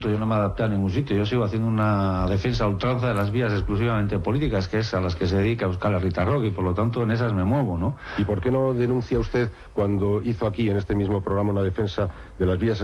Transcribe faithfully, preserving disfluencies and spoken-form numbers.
Yo no me adapté a ningún sitio, yo sigo haciendo una defensa a ultranza de las vías exclusivamente políticas, que es a las que se dedica Euskal Herritar Rock, y por lo tanto en esas me muevo, ¿no? ¿Y por qué no denuncia usted cuando hizo aquí en este mismo programa una defensa de las vías